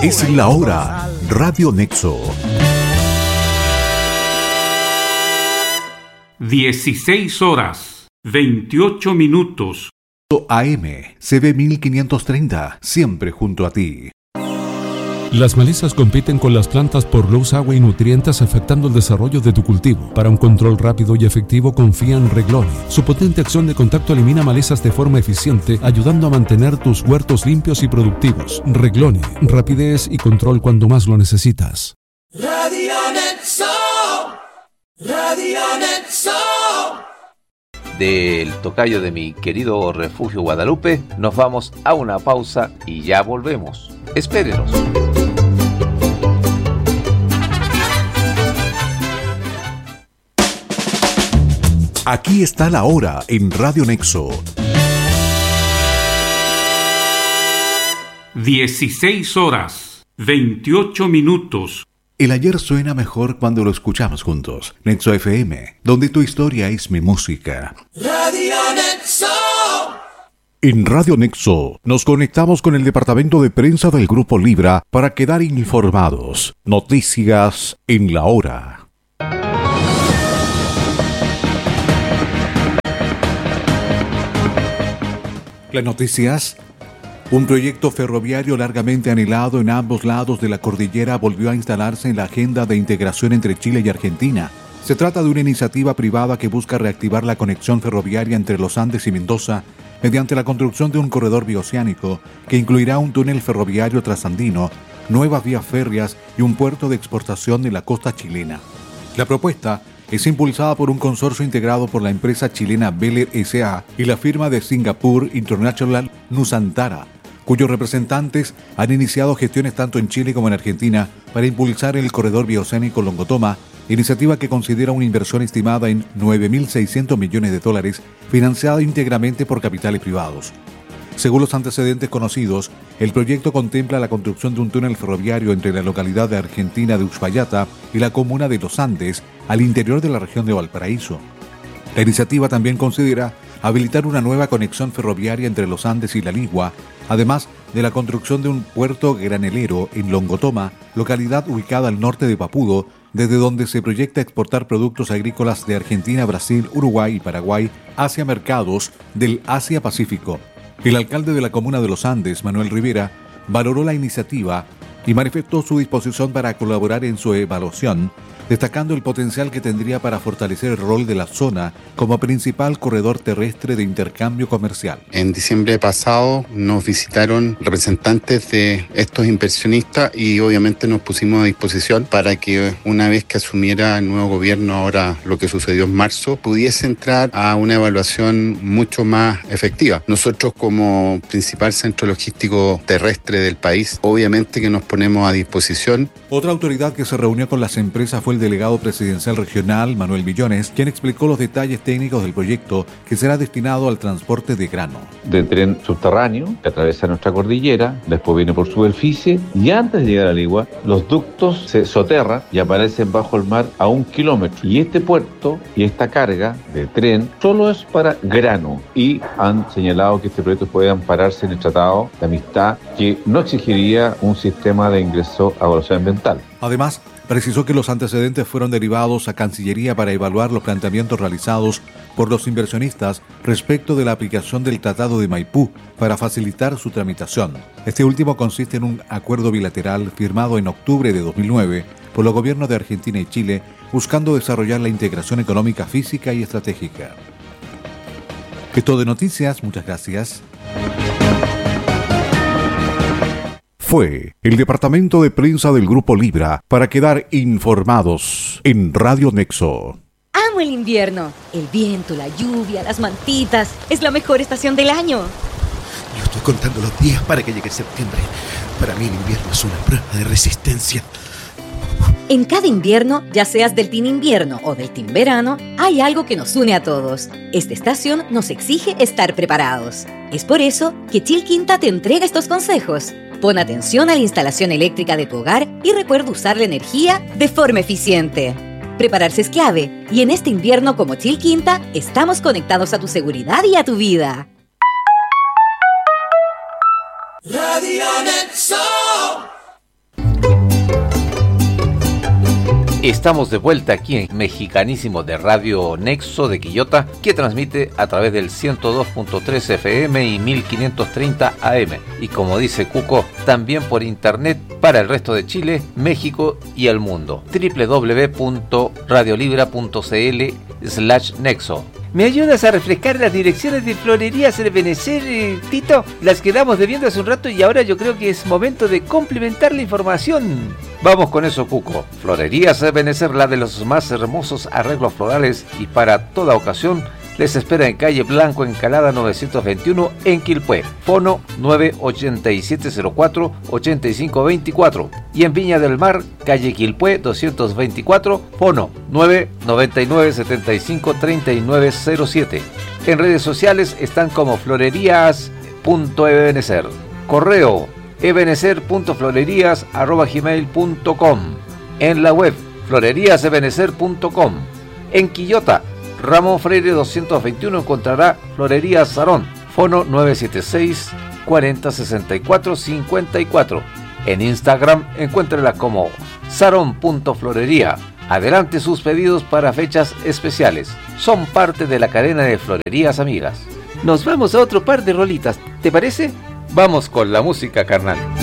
Es la hora. Radio Nexo. 16 horas, 28 minutos. AM, CB 1530, siempre junto a ti. Las malezas compiten con las plantas por luz, agua y nutrientes, afectando el desarrollo de tu cultivo. Para un control rápido y efectivo, confía en Reglone. Su potente acción de contacto elimina malezas de forma eficiente, ayudando a mantener tus huertos limpios y productivos. Reglone, rapidez y control cuando más lo necesitas. Radio Nexo. Radio Nexo. Del tocayo de mi querido refugio Guadalupe, nos vamos a una pausa y ya volvemos. Espérenos. Aquí está la hora en Radio Nexo. 16 horas, 28 minutos. El ayer suena mejor cuando lo escuchamos juntos. Nexo FM, donde tu historia es mi música. Radio Nexo. En Radio Nexo nos conectamos con el departamento de prensa del Grupo Libra para quedar informados. Noticias en la hora. Las noticias. Un proyecto ferroviario largamente anhelado en ambos lados de la cordillera volvió a instalarse en la agenda de integración entre Chile y Argentina. Se trata de una iniciativa privada que busca reactivar la conexión ferroviaria entre los Andes y Mendoza mediante la construcción de un corredor bioceánico que incluirá un túnel ferroviario trasandino, nuevas vías férreas y un puerto de exportación de la costa chilena. La propuesta es impulsada por un consorcio integrado por la empresa chilena Beller S.A. y la firma de Singapur International Nusantara, cuyos representantes han iniciado gestiones tanto en Chile como en Argentina para impulsar el corredor bioceánico Longotoma, iniciativa que considera una inversión estimada en $9.600 millones, financiada íntegramente por capitales privados. Según los antecedentes conocidos, el proyecto contempla la construcción de un túnel ferroviario entre la localidad de argentina de Uspallata y la comuna de Los Andes, al interior de la región de Valparaíso. La iniciativa también considera habilitar una nueva conexión ferroviaria entre Los Andes y La Ligua, además de la construcción de un puerto granelero en Longotoma, localidad ubicada al norte de Papudo, desde donde se proyecta exportar productos agrícolas de Argentina, Brasil, Uruguay y Paraguay hacia mercados del Asia-Pacífico. El alcalde de la comuna de Los Andes, Manuel Rivera, valoró la iniciativa y manifestó su disposición para colaborar en su evaluación, destacando el potencial que tendría para fortalecer el rol de la zona como principal corredor terrestre de intercambio comercial. En diciembre pasado nos visitaron representantes de estos inversionistas y obviamente nos pusimos a disposición para que una vez que asumiera el nuevo gobierno, ahora lo que sucedió en marzo, pudiese entrar a una evaluación mucho más efectiva. Nosotros como principal centro logístico terrestre del país, obviamente que nos ponemos a disposición. Otra autoridad que se reunió con las empresas fue el delegado presidencial regional, Manuel Millones, quien explicó los detalles técnicos del proyecto que será destinado al transporte de grano. De tren subterráneo que atraviesa nuestra cordillera, después viene por superficie y antes de llegar a Ligua, los ductos se soterran y aparecen bajo el mar a 1 kilómetro. Y este puerto y esta carga de tren solo es para grano y han señalado que este proyecto puede ampararse en el Tratado de Amistad que no exigiría un sistema de ingreso a evaluación ambiental. Además, precisó que los antecedentes fueron derivados a Cancillería para evaluar los planteamientos realizados por los inversionistas respecto de la aplicación del Tratado de Maipú para facilitar su tramitación. Este último consiste en un acuerdo bilateral firmado en octubre de 2009 por los gobiernos de Argentina y Chile, buscando desarrollar la integración económica, física y estratégica. Esto de noticias, muchas gracias. Fue el departamento de prensa del Grupo Libra para quedar informados en Radio Nexo. Amo el invierno. El viento, la lluvia, las mantitas. Es la mejor estación del año. Yo estoy contando los días para que llegue septiembre. Para mí el invierno es una prueba de resistencia. En cada invierno, ya seas del team invierno o del team verano, hay algo que nos une a todos. Esta estación nos exige estar preparados. Es por eso que Chil Quinta te entrega estos consejos. Pon atención a la instalación eléctrica de tu hogar y recuerda usar la energía de forma eficiente. Prepararse es clave y en este invierno como Chil Quinta estamos conectados a tu seguridad y a tu vida. Radio Nexo. Estamos de vuelta aquí en Mexicanísimo de Radio Nexo de Quillota, que transmite a través del 102.3 FM y 1530 AM. Y como dice Cuco, también por internet para el resto de Chile, México y el mundo. www.radiolibra.cl/nexo. ¿Me ayudas a refrescar las direcciones de Florerías Ebenecer, Tito? Las quedamos debiendo hace un rato y ahora yo creo que es momento de complementar la información. Vamos con eso, Cuco. Florerías Ebenecer, la de los más hermosos arreglos florales y para toda ocasión, les espera en calle Blanco Encalada 921 en Quilpué. Fono 98704-8524. Y en Viña del Mar, calle Quilpué 224, fono 999-753907. En redes sociales están como florerías.ebenecer. Correo ebenecer.florerías@gmail.com. En la web floreríasebenecer.com. En Quillota, Ramón Freire 221 encontrará Florería Sarón, fono 976 40 64 54. En Instagram encuéntrala como sarón.florería. Adelante sus pedidos para fechas especiales. Son parte de la cadena de Florerías Amigas. Nos vamos a otro par de rolitas, ¿te parece? Vamos con la música, carnal.